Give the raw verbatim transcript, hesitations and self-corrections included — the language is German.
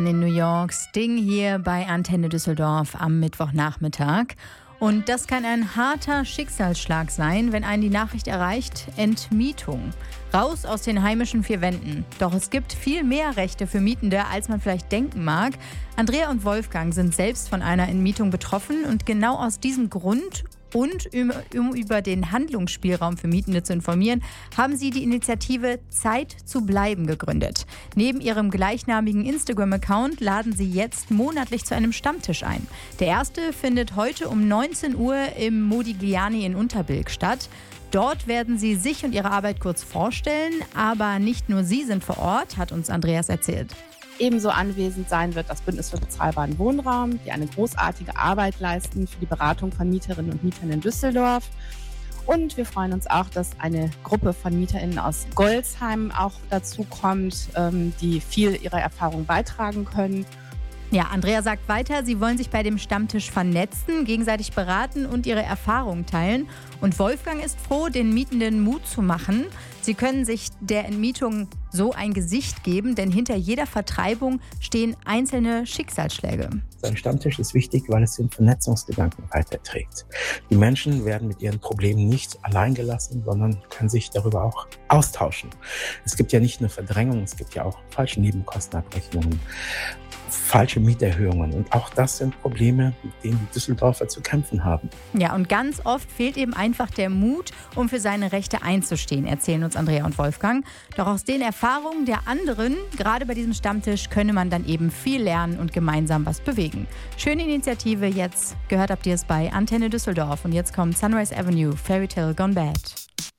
In New York, Sting hier bei Antenne Düsseldorf am Mittwochnachmittag. Und das kann ein harter Schicksalsschlag sein, wenn einen die Nachricht erreicht: Entmietung. Raus aus den heimischen vier Wänden. Doch es gibt viel mehr Rechte für Mietende, als man vielleicht denken mag. Andrea und Wolfgang sind selbst von einer Entmietung betroffen und genau aus diesem Grund und um über den Handlungsspielraum für Mietende zu informieren, haben sie die Initiative Zeit zu bleiben gegründet. Neben ihrem gleichnamigen Instagram-Account laden sie jetzt monatlich zu einem Stammtisch ein. Der erste findet heute um neunzehn Uhr im Modigliani in Unterbilk statt. Dort werden sie sich und ihre Arbeit kurz vorstellen, aber nicht nur sie sind vor Ort, hat uns Andreas erzählt. Ebenso anwesend sein wird das Bündnis für bezahlbaren Wohnraum, die eine großartige Arbeit leisten für die Beratung von Mieterinnen und Mietern in Düsseldorf. Und wir freuen uns auch, dass eine Gruppe von MieterInnen aus Golzheim auch dazu kommt, die viel ihrer Erfahrung beitragen können. Ja, Andrea sagt weiter, sie wollen sich bei dem Stammtisch vernetzen, gegenseitig beraten und ihre Erfahrungen teilen. Und Wolfgang ist froh, den Mietenden Mut zu machen. Sie können sich der Entmietung so ein Gesicht geben, denn hinter jeder Vertreibung stehen einzelne Schicksalsschläge. Ein Stammtisch ist wichtig, weil es den Vernetzungsgedanken weiterträgt. Die Menschen werden mit ihren Problemen nicht allein gelassen, sondern können sich darüber auch austauschen. Es gibt ja nicht nur Verdrängung, es gibt ja auch falsche Nebenkostenabrechnungen, falsche Mieterhöhungen. Und auch das sind Probleme, mit denen die Düsseldorfer zu kämpfen haben. Ja, und ganz oft fehlt eben einfach der Mut, um für seine Rechte einzustehen, erzählen uns Andrea und Wolfgang. Doch aus den Erfahrungen der anderen, gerade bei diesem Stammtisch, könne man dann eben viel lernen und gemeinsam was bewegen. Schöne Initiative jetzt. Gehört habt ihr es bei Antenne Düsseldorf. Und jetzt kommt Sunrise Avenue, Fairy Tale Gone Bad.